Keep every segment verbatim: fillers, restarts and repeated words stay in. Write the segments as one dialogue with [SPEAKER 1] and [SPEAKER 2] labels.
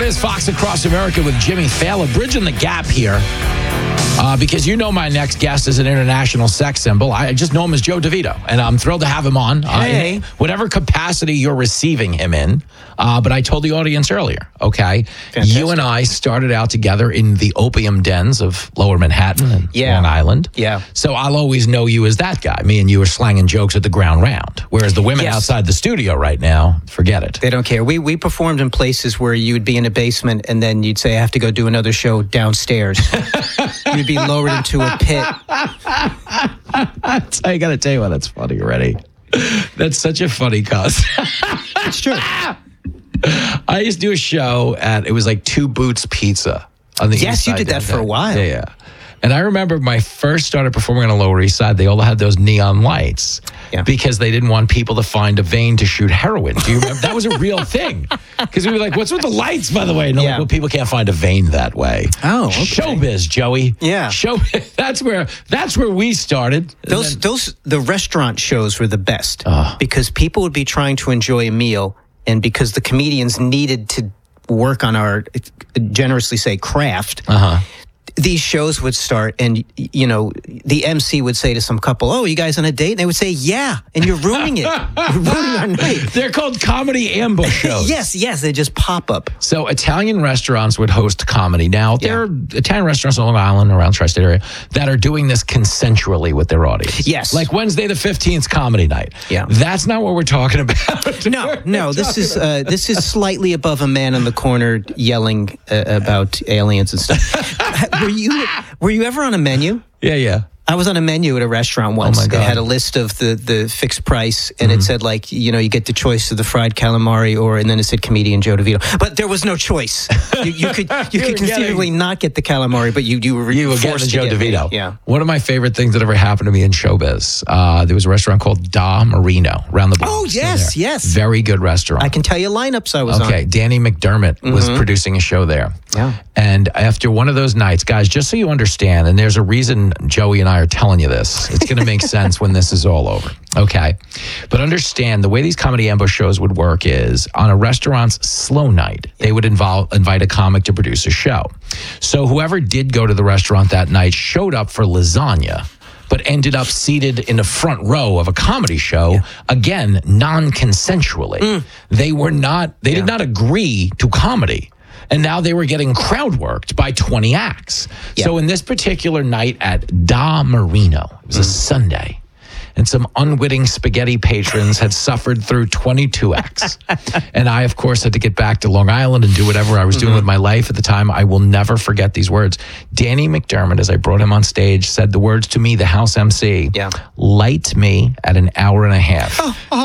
[SPEAKER 1] is Fox Across America with Jimmy Fallon. Bridging the gap here. Uh, because you know my next guest is an international sex symbol. I just know him as Joe DeVito, and I'm thrilled to have him on.
[SPEAKER 2] Hey.
[SPEAKER 1] Uh, in whatever capacity you're receiving him in. Uh, but I told the audience earlier, okay?
[SPEAKER 2] Fantastic.
[SPEAKER 1] You and I started out together in the opium dens of Lower Manhattan and
[SPEAKER 2] Yeah.
[SPEAKER 1] Long Island.
[SPEAKER 2] Yeah.
[SPEAKER 1] So I'll always know you as that guy. Me and you are slanging jokes at the ground round. Whereas the women
[SPEAKER 2] Yes.
[SPEAKER 1] outside the studio right now, forget it.
[SPEAKER 2] They don't care. We we performed in places where you would be in a basement and then you'd say, I have to go do another show downstairs. You'd be lowered into a pit.
[SPEAKER 1] I got to tell you what, that's funny already. That's such a funny cause.
[SPEAKER 2] It's true.
[SPEAKER 1] I used to do a show at, it was like Two Boots Pizza on the
[SPEAKER 2] Yes,
[SPEAKER 1] East
[SPEAKER 2] you
[SPEAKER 1] Side
[SPEAKER 2] did that for a
[SPEAKER 1] downtown.
[SPEAKER 2] while.
[SPEAKER 1] Yeah, yeah. And I remember when I first started performing on the Lower East Side, they all had those neon lights
[SPEAKER 2] Yeah.
[SPEAKER 1] because they didn't want people to find a vein to shoot heroin. Do you remember? That was a real thing. Because we were like, what's with the lights, by the way? And they're
[SPEAKER 2] Yeah.
[SPEAKER 1] like, well, people can't find a vein that way.
[SPEAKER 2] Oh, okay.
[SPEAKER 1] Showbiz, Joey.
[SPEAKER 2] Yeah.
[SPEAKER 1] Show. That's where, that's where we started. And
[SPEAKER 2] Those
[SPEAKER 1] then-
[SPEAKER 2] those the restaurant shows were the best because people would be trying to enjoy a meal, and because the comedians needed to work on our, generously say, craft.
[SPEAKER 1] Uh-huh.
[SPEAKER 2] These shows would start, and you know, the M C would say to some couple, "Oh, you guys on a date?" And they would say, "Yeah," and you're ruining it. You're ruining our night.
[SPEAKER 1] They're called comedy ambush shows.
[SPEAKER 2] Yes, yes, they just pop up.
[SPEAKER 1] So Italian restaurants would host comedy. Now, there are Italian restaurants on Long Island, around the tri-state area, that are doing this consensually with their audience.
[SPEAKER 2] Yes.
[SPEAKER 1] Like Wednesday the fifteenth comedy night.
[SPEAKER 2] Yeah.
[SPEAKER 1] That's not what we're talking about.
[SPEAKER 2] No,
[SPEAKER 1] We're
[SPEAKER 2] no, this
[SPEAKER 1] talking
[SPEAKER 2] is uh, this is slightly above a man in the corner yelling uh, about aliens and stuff. were you were you ever on a menu?
[SPEAKER 1] Yeah, yeah.
[SPEAKER 2] I was on a menu at a restaurant once.
[SPEAKER 1] my God.
[SPEAKER 2] It had a list of the, the fixed price, and it said, like, you know, you get the choice of the fried calamari, or and then it said comedian Joe DeVito. But there was no choice. You, you could you,
[SPEAKER 1] You were
[SPEAKER 2] could conceivably
[SPEAKER 1] getting-
[SPEAKER 2] not get the calamari, but you you were
[SPEAKER 1] You were getting
[SPEAKER 2] forced
[SPEAKER 1] the
[SPEAKER 2] to
[SPEAKER 1] Joe
[SPEAKER 2] get me.
[SPEAKER 1] DeVito.
[SPEAKER 2] Yeah.
[SPEAKER 1] One of my favorite things that ever happened to me in showbiz, uh, there was a restaurant called Da Marino around the block.
[SPEAKER 2] Oh,
[SPEAKER 1] Still
[SPEAKER 2] yes,
[SPEAKER 1] there.
[SPEAKER 2] yes.
[SPEAKER 1] Very good restaurant.
[SPEAKER 2] I can tell you lineups I was
[SPEAKER 1] Okay,
[SPEAKER 2] on.
[SPEAKER 1] Danny McDermott was producing a show there.
[SPEAKER 2] Yeah.
[SPEAKER 1] And after one of those nights, guys, just so you understand, and there's a reason Joey and I are telling you this, it's going to make sense when this is all over. Okay. But understand the way these comedy ambush shows would work is on a restaurant's slow night, they would involve, invite a comic to produce a show. So whoever did go to the restaurant that night showed up for lasagna, but ended up seated in the front row of a comedy show, again, non-consensually. They were not, they did not agree to comedy. And now they were getting crowd worked by twenty acts. So in this particular night at Da Marino, it was a Sunday, and some unwitting spaghetti patrons had suffered through twenty-two acts. And I, of course, had to get back to Long Island and do whatever I was doing with my life at the time. I will never forget these words. Danny McDermott, as I brought him on stage, said the words to me, the house M C,
[SPEAKER 2] Yeah.
[SPEAKER 1] light me at an hour and a half.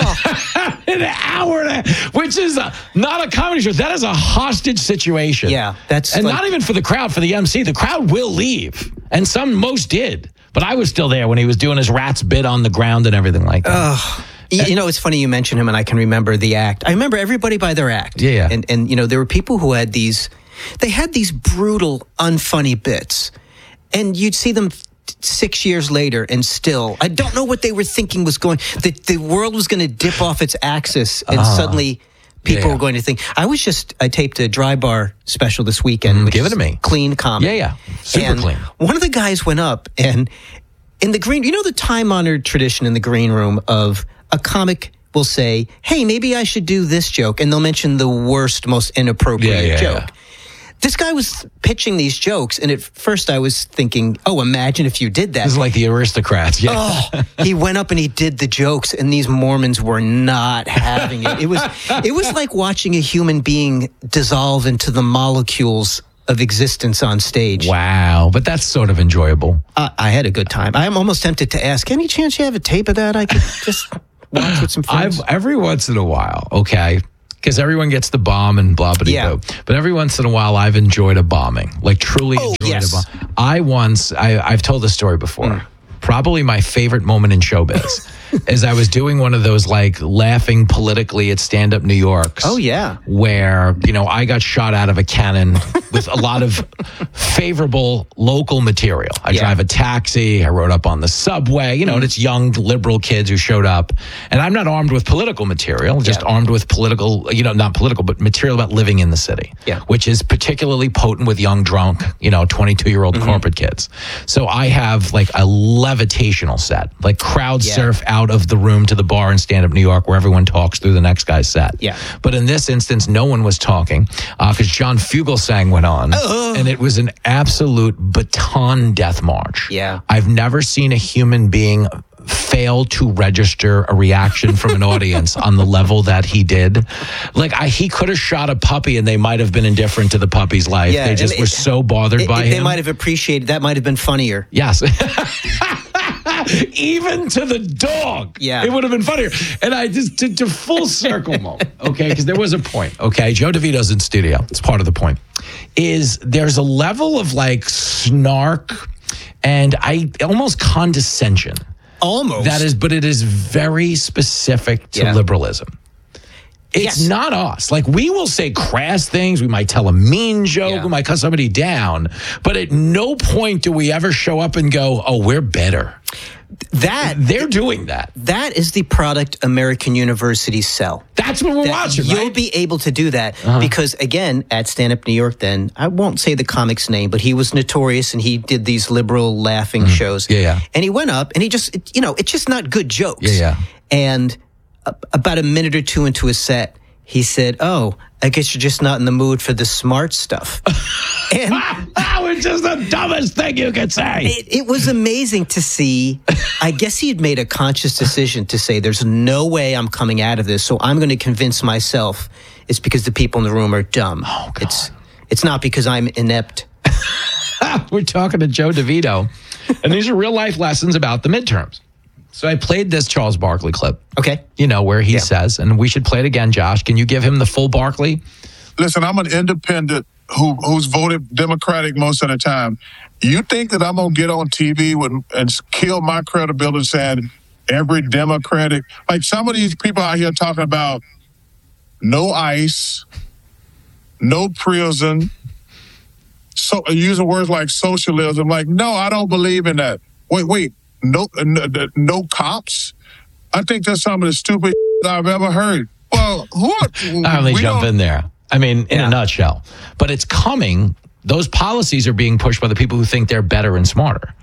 [SPEAKER 1] An hour and a half, which is a, not a comedy show. That is a hostage situation.
[SPEAKER 2] Yeah, that's
[SPEAKER 1] and
[SPEAKER 2] like-
[SPEAKER 1] not even for the crowd, for the M C. The crowd will leave, and some most did. But I was still there when he was doing his rat's bit on the ground and everything like that.
[SPEAKER 2] You, you know, it's funny you mention him, and I can remember the act. I remember everybody by their act.
[SPEAKER 1] Yeah, yeah.
[SPEAKER 2] And and you know, there were people who had these, they had these brutal, unfunny bits, and you'd see them six years later, and still, I don't know what they were thinking was going. The the world was going to dip off its axis, and suddenly. People
[SPEAKER 1] Uh-huh. Yeah.
[SPEAKER 2] were going to think. I was just. I taped a dry bar special this weekend. which
[SPEAKER 1] give it
[SPEAKER 2] is
[SPEAKER 1] to me.
[SPEAKER 2] Clean comedy.
[SPEAKER 1] Yeah, yeah. Super
[SPEAKER 2] And
[SPEAKER 1] clean.
[SPEAKER 2] One of the guys went up and in the green. You know the time honored tradition in the green room of a comic will say, "Hey, maybe I should do this joke," and they'll mention the worst, most inappropriate
[SPEAKER 1] Yeah, yeah,
[SPEAKER 2] joke.
[SPEAKER 1] yeah.
[SPEAKER 2] This guy was pitching these jokes, and at first I was thinking, "Oh, imagine if you did that."
[SPEAKER 1] This is like the aristocrats. Yeah.
[SPEAKER 2] Oh, he went up and he did the jokes, and these Mormons were not having it. It was, it was like watching a human being dissolve into the molecules of existence on stage.
[SPEAKER 1] Wow. But that's sort of enjoyable.
[SPEAKER 2] Uh, I had a good time. I'm almost tempted to ask, any chance you have a tape of that I could just watch with some friends?
[SPEAKER 1] I've every once in a while, okay, because everyone gets the bomb and blah blah
[SPEAKER 2] Yeah.
[SPEAKER 1] blah. But every once in a while, I've enjoyed a bombing, like truly
[SPEAKER 2] Oh,
[SPEAKER 1] enjoyed
[SPEAKER 2] yes.
[SPEAKER 1] a bomb. I once, I, I've told this story before. Probably my favorite moment in showbiz is I was doing one of those like laughing politically at Stand Up New York's.
[SPEAKER 2] Oh, yeah.
[SPEAKER 1] Where, you know, I got shot out of a cannon with a lot of favorable local material. I
[SPEAKER 2] Yeah.
[SPEAKER 1] drive a taxi. I rode up on the subway, you know, and it's young liberal kids who showed up. And I'm not armed with political material, just
[SPEAKER 2] Yeah.
[SPEAKER 1] armed with political, you know, not political, but material about living in the city,
[SPEAKER 2] Yeah.
[SPEAKER 1] which is particularly potent with young, drunk, you know, twenty-two-year-old
[SPEAKER 2] Mm-hmm.
[SPEAKER 1] corporate kids. So I have like a levitational set, like crowd
[SPEAKER 2] Yeah.
[SPEAKER 1] surf out of the room to the bar in Stand Up New York where everyone talks through the next guy's set.
[SPEAKER 2] Yeah.
[SPEAKER 1] But in this instance, no one was talking because John Fugelsang went on, and it was an absolute baton death march.
[SPEAKER 2] Yeah.
[SPEAKER 1] I've never seen a human being fail to register a reaction from an audience on the level that he did. Like I, he could have shot a puppy and they might have been indifferent to the puppy's life.
[SPEAKER 2] Yeah,
[SPEAKER 1] they just
[SPEAKER 2] and
[SPEAKER 1] were
[SPEAKER 2] it-
[SPEAKER 1] so bothered
[SPEAKER 2] It-
[SPEAKER 1] by
[SPEAKER 2] it- they
[SPEAKER 1] him.
[SPEAKER 2] might have appreciated that. Might have been funnier.
[SPEAKER 1] Yes. Even to the dog.
[SPEAKER 2] Yeah.
[SPEAKER 1] It would have been funnier. And I just did to full circle moment, okay? Because there was a point, okay? Joe DeVito's in studio. It's part of the point. Is there's a level of like snark and I almost condescension.
[SPEAKER 2] Almost.
[SPEAKER 1] That is, but it is very specific to
[SPEAKER 2] Yeah.
[SPEAKER 1] liberalism. It's
[SPEAKER 2] Yes.
[SPEAKER 1] not us. Like we will say crass things. We might tell a mean joke.
[SPEAKER 2] Yeah.
[SPEAKER 1] We might cut somebody down. But at no point do we ever show up and go, "Oh, we're better."
[SPEAKER 2] that.
[SPEAKER 1] They're doing that.
[SPEAKER 2] That is the product American universities sell.
[SPEAKER 1] That's what we're
[SPEAKER 2] That
[SPEAKER 1] watching,
[SPEAKER 2] you'll
[SPEAKER 1] right? Uh-huh.
[SPEAKER 2] be able to do that because, again, at Stand Up New York, then I won't say the comic's name, but he was notorious and he did these liberal laughing shows.
[SPEAKER 1] Mm-hmm. Yeah, yeah.
[SPEAKER 2] And he went up and he just, it- you know, it's just not good jokes.
[SPEAKER 1] Yeah, yeah.
[SPEAKER 2] And a- about a minute or two into his set, he said, "Oh, I guess you're just not in the mood for the smart stuff." And
[SPEAKER 1] That was just the dumbest thing you could say.
[SPEAKER 2] it, it was amazing to see. I guess he had made a conscious decision to say, "There's no way I'm coming out of this, so I'm going to convince myself it's because the people in the room are dumb.
[SPEAKER 1] Oh, God.
[SPEAKER 2] It's it's not because I'm inept."
[SPEAKER 1] We're talking to Joe DeVito, and these are real life lessons about the midterms. So I played this Charles Barkley clip,
[SPEAKER 2] Okay.
[SPEAKER 1] you know, where he
[SPEAKER 2] Yeah.
[SPEAKER 1] says, and we should play it again, Josh. Can you give him the full Barkley?
[SPEAKER 3] Listen, I'm an independent who who's voted Democratic most of the time. You think that I'm gonna get on T V with, and kill my credibility saying every Democratic, like some of these people out here talking about no ICE, no prison, so using words like socialism. Like, no, I don't believe in that. Wait, wait, no, no, no cops. I think that's some of the stupid I've ever heard. Well, who? Are,
[SPEAKER 1] I only
[SPEAKER 3] we
[SPEAKER 1] jump
[SPEAKER 3] don't-
[SPEAKER 1] in there. I mean, in
[SPEAKER 2] Yeah.
[SPEAKER 1] a nutshell. But it's coming. Those policies are being pushed by the people who think they're better and smarter.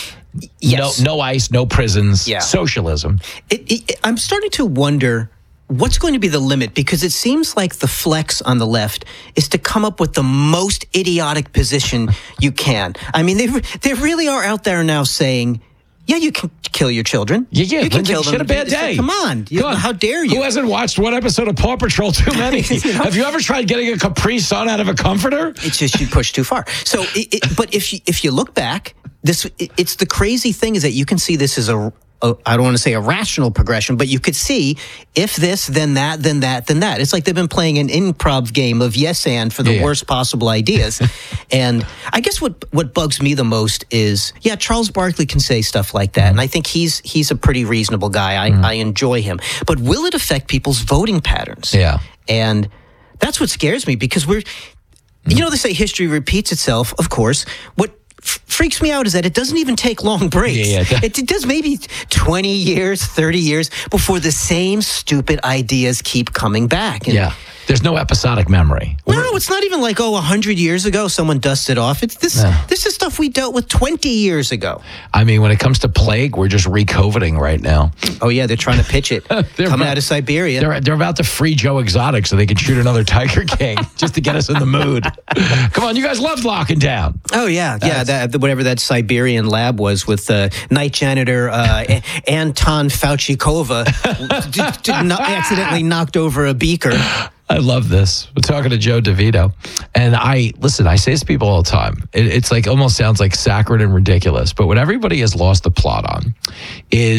[SPEAKER 2] Yes.
[SPEAKER 1] No, no ICE, no prisons,
[SPEAKER 2] Yeah.
[SPEAKER 1] socialism.
[SPEAKER 2] It, it, I'm starting to wonder what's going to be the limit because it seems like the flex on the left is to come up with the most idiotic position you can. I mean, they re- they really are out there now saying, "Yeah, you can kill your children.
[SPEAKER 1] Yeah, yeah.
[SPEAKER 2] you can
[SPEAKER 1] Lindsay,
[SPEAKER 2] kill
[SPEAKER 1] she
[SPEAKER 2] them.
[SPEAKER 1] had a bad
[SPEAKER 2] It's like,
[SPEAKER 1] day.
[SPEAKER 2] Come on, You-
[SPEAKER 1] Come on.
[SPEAKER 2] how dare you?"
[SPEAKER 1] Who hasn't watched one episode of Paw Patrol too many?
[SPEAKER 2] You know?
[SPEAKER 1] Have you ever tried getting a Capri Sun out of a comforter?
[SPEAKER 2] It's just you push too far. So, it, it, but if you, if you look back, this it, it's the crazy thing is that you can see this as a, a I don't want to say a rational progression, but you could see if this, then that, then that, then that. It's like they've been playing an improv game of yes and for the
[SPEAKER 1] Yeah.
[SPEAKER 2] worst possible ideas. And I guess what what bugs me the most is yeah, Charles Barkley can say stuff like that, and I think he's he's a pretty reasonable guy. I, I enjoy him, but will it affect people's voting patterns?
[SPEAKER 1] Yeah.
[SPEAKER 2] And that's what scares me because we're, you know, they say history repeats itself, of course. What f- freaks me out is that it doesn't even take long breaks.
[SPEAKER 1] Yeah, yeah.
[SPEAKER 2] It, it does maybe twenty years, thirty years before the same stupid ideas keep coming back. And
[SPEAKER 1] Yeah. There's no episodic memory.
[SPEAKER 2] No, it's not even like, oh, one hundred years ago someone dusted off. It's this
[SPEAKER 1] Yeah.
[SPEAKER 2] this is stuff we dealt with twenty years ago.
[SPEAKER 1] I mean, when it comes to plague, we're just re-coviding right now.
[SPEAKER 2] Oh, yeah, they're trying to pitch it.
[SPEAKER 1] They're
[SPEAKER 2] Coming
[SPEAKER 1] about-
[SPEAKER 2] out of Siberia.
[SPEAKER 1] They're, they're about to free Joe Exotic so they can shoot another Tiger King just to get us in the mood. Come on, you guys loved locking down.
[SPEAKER 2] Oh yeah, yeah.
[SPEAKER 1] That's-
[SPEAKER 2] That, whatever that Siberian lab was with uh, night janitor uh, A- Anton Fauchikova d- d- no- accidentally knocked over a beaker.
[SPEAKER 1] I love this. We're talking to Joe DeVito. And I, listen, I say this to people all the time. It, it's like almost sounds like saccharine and ridiculous. But what everybody has lost the plot on is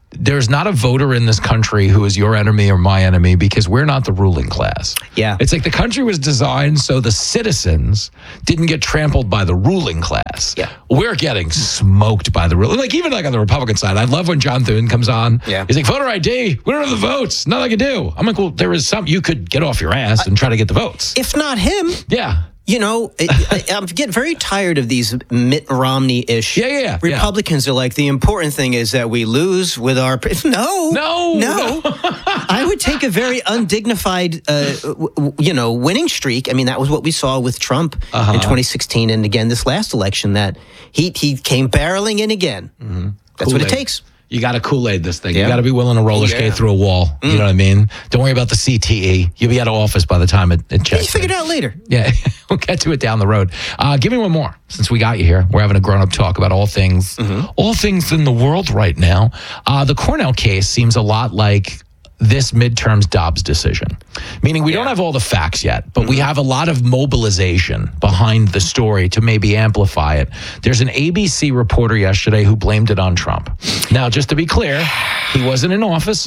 [SPEAKER 1] there's not a voter in this country who is your enemy or my enemy because we're not the ruling class.
[SPEAKER 2] Yeah.
[SPEAKER 1] It's like the country was designed so the citizens didn't get trampled by the ruling class.
[SPEAKER 2] Yeah.
[SPEAKER 1] We're getting smoked by the ruling. Like, even like on the Republican side, I love when John Thune comes on.
[SPEAKER 2] Yeah.
[SPEAKER 1] He's like, voter I D, we don't have the votes. Nothing I can do. I'm like, well, there is some, you could get off your ass and try to get the votes.
[SPEAKER 2] If not him,
[SPEAKER 1] Yeah.
[SPEAKER 2] you know, I, I'm getting very tired of these Mitt Romney-ish.
[SPEAKER 1] Yeah, yeah, yeah.
[SPEAKER 2] Republicans are like, the important thing is that we lose with our... No.
[SPEAKER 1] No,
[SPEAKER 2] No. I would take a very undignified, uh, w- w- you know, winning streak. I mean, that was what we saw with Trump
[SPEAKER 1] Uh-huh.
[SPEAKER 2] in twenty sixteen and again this last election, that he, he came barreling in again. Mm-hmm. That's what it
[SPEAKER 1] Kool-Aid.
[SPEAKER 2] takes.
[SPEAKER 1] You got to Kool-Aid this thing.
[SPEAKER 2] Yeah.
[SPEAKER 1] You got to be willing to roller
[SPEAKER 2] Yeah.
[SPEAKER 1] skate through a wall. You know what I mean? Don't worry about the C T E. You'll be out of office by the time it, it checks.
[SPEAKER 2] You figure it
[SPEAKER 1] in.
[SPEAKER 2] out later.
[SPEAKER 1] Yeah, we'll get to it down the road. Uh, give me one more, since we got you here. We're having a grown-up talk about all things, all things in the world right now. Uh, the Cornell case seems a lot like this midterm's Dobbs decision, meaning we don't have all the facts yet, but we have a lot of mobilization behind the story to maybe amplify it. There's an A B C reporter yesterday who blamed it on Trump. Now, just to be clear, he wasn't in office,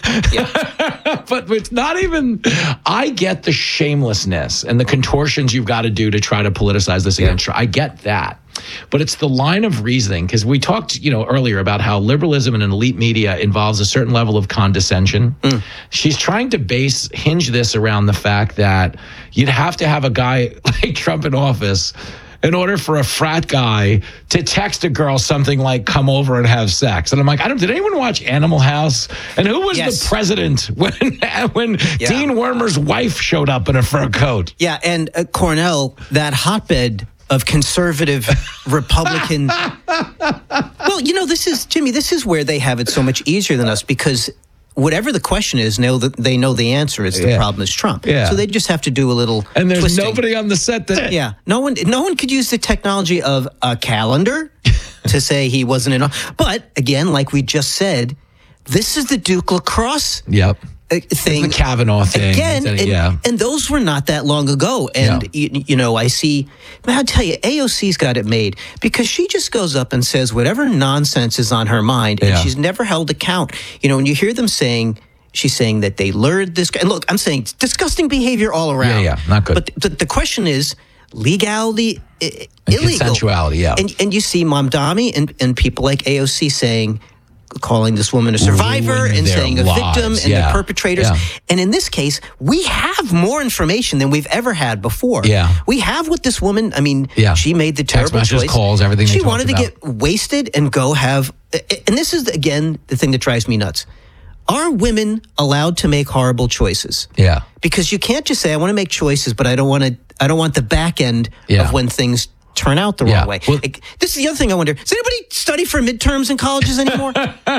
[SPEAKER 1] but it's not even, I get the shamelessness and the contortions you've got to do to try to politicize this against Trump. I get that. But it's the line of reasoning, because we talked, you know, earlier about how liberalism and an elite media involves a certain level of condescension. Mm. She's trying to base hinge this around the fact that you'd have to have a guy like Trump in office in order for a frat guy to text a girl something like, come over and have sex. And I'm like, I don't, did anyone watch Animal House? And who was
[SPEAKER 2] Yes.
[SPEAKER 1] the president when when
[SPEAKER 2] Yeah.
[SPEAKER 1] Dean Wormer's wife showed up in a fur coat?
[SPEAKER 2] Yeah, and uh, Cornell, that hotbed of conservative Republican. Well, you know, this is, Jimmy, this is where they have it so much easier than us, because whatever the question is, know that they know the answer is the
[SPEAKER 1] Yeah.
[SPEAKER 2] problem is Trump.
[SPEAKER 1] Yeah.
[SPEAKER 2] So they just have to do a little
[SPEAKER 1] And there's
[SPEAKER 2] twisting.
[SPEAKER 1] nobody on the set that...
[SPEAKER 2] Yeah, no one, no one could use the technology of a calendar to say he wasn't in. But again, like we just said, this is the Duke lacrosse
[SPEAKER 1] Yep.
[SPEAKER 2] uh, thing.
[SPEAKER 1] The Kavanaugh thing.
[SPEAKER 2] Again, and,
[SPEAKER 1] yeah.
[SPEAKER 2] and those were not that long ago. And,
[SPEAKER 1] Yeah.
[SPEAKER 2] you, you know, I see, man, I'll tell you, A O C's got it made, because she just goes up and says whatever nonsense is on her mind, and
[SPEAKER 1] Yeah.
[SPEAKER 2] she's never held account. You know, when you hear them saying, she's saying that they lured this guy. And look, I'm saying disgusting behavior all around.
[SPEAKER 1] Yeah, yeah, not good.
[SPEAKER 2] But the, the question is legality, I-
[SPEAKER 1] And
[SPEAKER 2] illegal.
[SPEAKER 1] consensuality, yeah.
[SPEAKER 2] And, and you see Mamdani and, and people like A O C saying, calling this woman a survivor
[SPEAKER 1] Ruin
[SPEAKER 2] and
[SPEAKER 1] their
[SPEAKER 2] saying a victim
[SPEAKER 1] lives,
[SPEAKER 2] and
[SPEAKER 1] yeah,
[SPEAKER 2] the perpetrators.
[SPEAKER 1] yeah.
[SPEAKER 2] And in this case, we have more information than we've ever had before.
[SPEAKER 1] Yeah.
[SPEAKER 2] We have what this woman, I mean,
[SPEAKER 1] Yeah.
[SPEAKER 2] she made the
[SPEAKER 1] Text
[SPEAKER 2] terrible
[SPEAKER 1] messages,
[SPEAKER 2] choice.
[SPEAKER 1] calls, everything they
[SPEAKER 2] She
[SPEAKER 1] talked
[SPEAKER 2] wanted to
[SPEAKER 1] about.
[SPEAKER 2] get wasted and go have, and this is, again, the thing that drives me nuts. Are women allowed to make horrible choices?
[SPEAKER 1] Yeah.
[SPEAKER 2] Because you can't just say, I want to make choices, but I don't want to, I don't want the back end
[SPEAKER 1] Yeah.
[SPEAKER 2] of when things turn out the
[SPEAKER 1] Yeah.
[SPEAKER 2] wrong way.
[SPEAKER 1] Well-
[SPEAKER 2] Like, this is the other thing I wonder. Does anybody study for midterms in colleges anymore?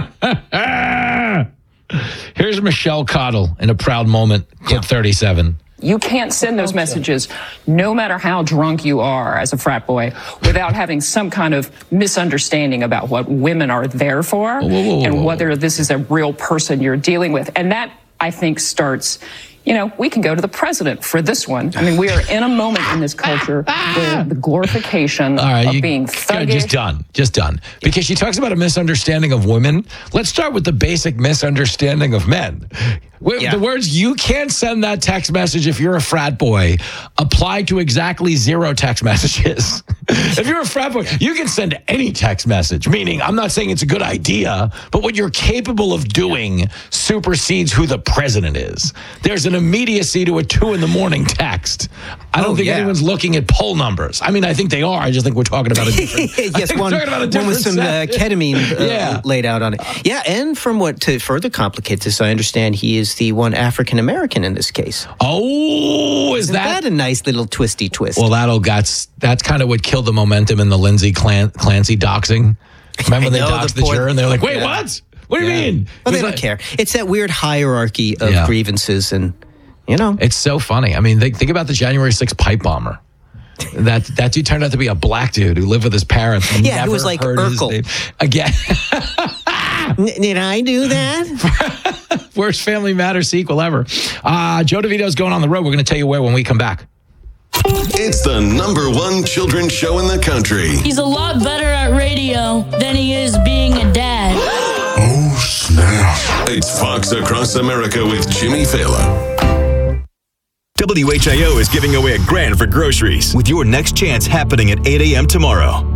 [SPEAKER 1] Here's Michelle Cottle in a proud moment, clip
[SPEAKER 2] Yeah.
[SPEAKER 1] thirty-seven.
[SPEAKER 4] You can't send those messages, no matter how drunk you are as a frat boy, without having some kind of misunderstanding about what women are there for
[SPEAKER 1] whoa, whoa,
[SPEAKER 4] and
[SPEAKER 1] whoa.
[SPEAKER 4] whether this is a real person you're dealing with. And that, I think, starts, you know, we can go to the president for this one. I mean, we are in a moment in this culture where the glorification
[SPEAKER 1] All right,
[SPEAKER 4] of
[SPEAKER 1] you,
[SPEAKER 4] being
[SPEAKER 1] good,
[SPEAKER 4] thuggish.
[SPEAKER 1] just done, just done. Because she talks about a misunderstanding of women. Let's start with the basic misunderstanding of men. Wh-
[SPEAKER 2] Yeah.
[SPEAKER 1] The words, you can't send that text message if you're a frat boy, apply to exactly zero text messages. If you're a frat boy, you can send any text message, meaning I'm not saying it's a good idea, but what you're capable of doing supersedes who the president is. There's an immediacy to a two in the morning text. I don't
[SPEAKER 2] Oh,
[SPEAKER 1] think
[SPEAKER 2] yeah.
[SPEAKER 1] anyone's looking at poll numbers. I mean, I think they are. I just think we're talking about a different. I
[SPEAKER 2] yes,
[SPEAKER 1] think
[SPEAKER 2] one,
[SPEAKER 1] we're talking about a
[SPEAKER 2] one
[SPEAKER 1] different
[SPEAKER 2] with some uh,
[SPEAKER 1] set.
[SPEAKER 2] ketamine uh,
[SPEAKER 1] Yeah.
[SPEAKER 2] laid out on it. Yeah, and from what, to further complicate this, I understand he is the one African American in this case.
[SPEAKER 1] Oh, is
[SPEAKER 2] Isn't
[SPEAKER 1] that?
[SPEAKER 2] that a nice little twisty twist?
[SPEAKER 1] Well, that'll that's that's kind of what killed the momentum in the Lindsay Clan, Clancy doxing. Remember
[SPEAKER 2] I
[SPEAKER 1] they
[SPEAKER 2] know,
[SPEAKER 1] doxed
[SPEAKER 2] the
[SPEAKER 1] the,
[SPEAKER 2] poor-
[SPEAKER 1] juror, and they're like, "Wait,
[SPEAKER 2] Yeah.
[SPEAKER 1] what? What do you
[SPEAKER 2] Yeah.
[SPEAKER 1] mean?"
[SPEAKER 2] Well,
[SPEAKER 1] It
[SPEAKER 2] they
[SPEAKER 1] was
[SPEAKER 2] don't
[SPEAKER 1] like-
[SPEAKER 2] care. It's that weird hierarchy of
[SPEAKER 1] Yeah.
[SPEAKER 2] grievances, and you know,
[SPEAKER 1] It's so funny. I mean, think, think about the January sixth pipe bomber. That that dude turned out to be a black dude who lived with his parents. And
[SPEAKER 2] Yeah, he
[SPEAKER 1] never
[SPEAKER 2] was like
[SPEAKER 1] heard his
[SPEAKER 2] Urkel.
[SPEAKER 1] name. Again.
[SPEAKER 2] N- did I do that?
[SPEAKER 1] Worst Family Matters sequel ever. Uh, Joe DeVito's going on the road. We're going to tell you where when we come back.
[SPEAKER 5] It's the number one children's show in the country.
[SPEAKER 6] He's a lot better at radio than he is being a dad.
[SPEAKER 5] Oh, snap. It's Fox Across America with Jimmy Fallon.
[SPEAKER 6] W H I O is giving away a grand for groceries with your next chance happening at eight a.m. tomorrow.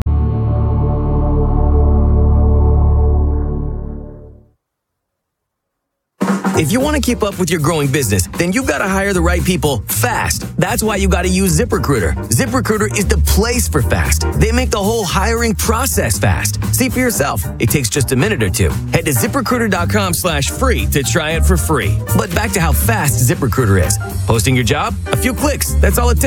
[SPEAKER 7] If you want to keep up with your growing business, then you've got to hire the right people fast. That's why you got to use ZipRecruiter. ZipRecruiter is the place for fast. They make the whole hiring process fast. See for yourself. It takes just a minute or two. Head to ZipRecruiter.com slash free to try it for free. But back to how fast ZipRecruiter is. Posting your job? A few clicks. That's all it takes.